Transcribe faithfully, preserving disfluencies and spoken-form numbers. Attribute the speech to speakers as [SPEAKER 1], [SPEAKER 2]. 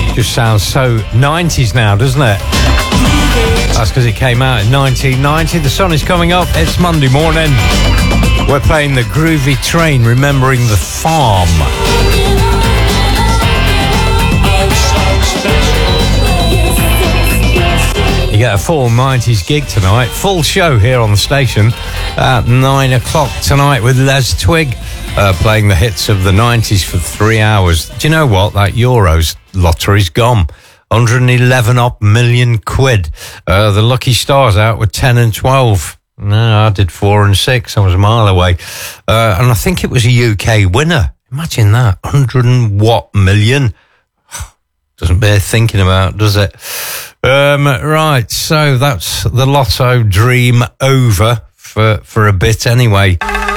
[SPEAKER 1] Just sounds so nineties now, doesn't it? That's because it came out in nineteen ninety. The sun is coming up. It's Monday morning. We're playing the Groovy Train, Remembering the Farm. You get a full nineties gig tonight. Full show here on the station at nine o'clock tonight with Les Twig uh, playing the hits of the nineties for three hours. Do you know what? That Euros lottery's gone. one hundred eleven up million quid. Uh, the lucky stars out with ten and twelve. No, I did four and six. I was a mile away. Uh, and I think it was a U K winner. Imagine that. one hundred and what million? Doesn't bear thinking about, does it? Um, right, so that's the lotto dream over for, for a bit anyway.